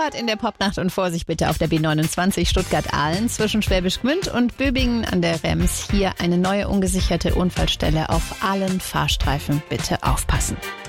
Vorfahrt in der Popnacht und Vorsicht bitte auf der B29 Stuttgart-Ahlen zwischen Schwäbisch Gmünd und Böbingen an der Rems. Hier eine neue ungesicherte Unfallstelle auf allen Fahrstreifen. Bitte aufpassen.